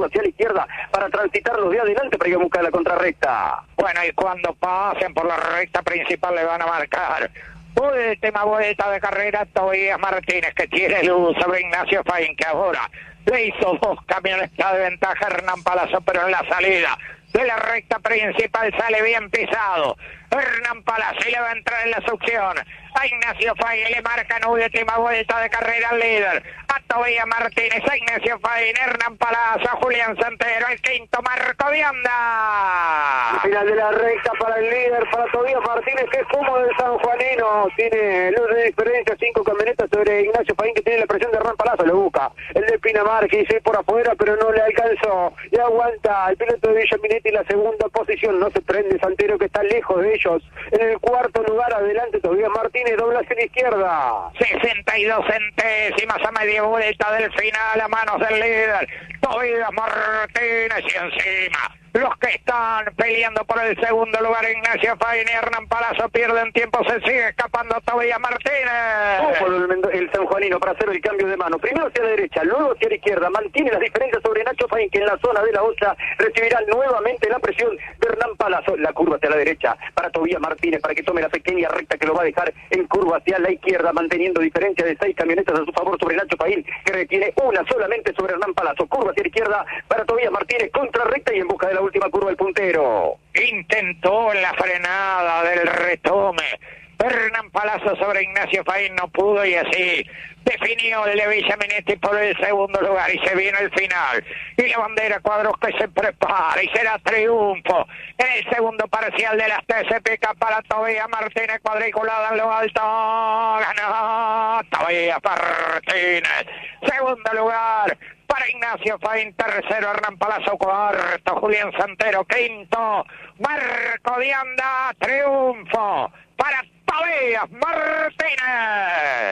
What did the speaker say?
curva hacia la izquierda para transitar los de adelante para ir a buscar la contrarrecta. Bueno, y cuando pasen por la recta principal le van a marcar última vuelta de carrera Tobías Martínez, que tiene luz sobre Ignacio Faín, que ahora le hizo 2 camionetas de ventaja a Hernán Palazzo, pero en la salida de la recta principal sale bien pisado Hernán Palazzo y le va a entrar en la succión a Ignacio Faín, le marcan última vuelta de carrera al líder, a Tobías Martínez, a Ignacio Faín, Hernán Palazzo, a Julián Santero, el quinto Marco Vianda. Final de la recta para el líder, para Tobías Martínez, que es como del sanjuanino, tiene luz de diferencia, 5 camionetas sobre Ignacio Faín, que tiene la presión de Hernán Palazzo, lo busca el de Pinamar, que hizo ir por afuera, pero no le alcanzó, y aguanta el piloto de Villaminetti en la segunda posición, no se prende Santero, que está lejos de ellos, en el cuarto lugar, adelante Tobías Martínez, dobla hacia la izquierda. 62 centésimas a media vuelta del final a manos del líder, Tobías Martínez, y encima los que están peleando por el segundo lugar, Ignacio Faín y Hernán Palazzo, pierden tiempo, se sigue escapando Tobías Martínez. El sanjuanino para hacer el cambio de mano, primero hacia la derecha, luego hacia la izquierda, mantiene las diferencias sobre Nacho Faín, que en la zona de la osa recibirá nuevamente la presión de Hernán Palazzo. La curva hacia la derecha para Tobías Martínez, para que tome la pequeña recta que lo va a dejar en curva hacia la izquierda, manteniendo diferencia de 6 camionetas a su favor sobre Nacho Faín, que retiene una solamente sobre Hernán Palazzo. Curva hacia la izquierda para Tobías Martínez, contra recta y en busca de la última curva el puntero. Intentó la frenada del retome Hernán Palazzo sobre Ignacio Faín, no pudo, y así definió el de Villaminetti por el segundo lugar, y se viene el final, y la bandera Cuadros que se prepara, y será triunfo en el segundo parcial de las TCPK para Tobías Martínez, cuadriculada en lo alto, ganó Tobías Martínez, segundo lugar para Ignacio Faín, tercero Hernán Palazzo, cuarto Julián Santero, quinto Marco Vianda, triunfo para Tobías Martínez.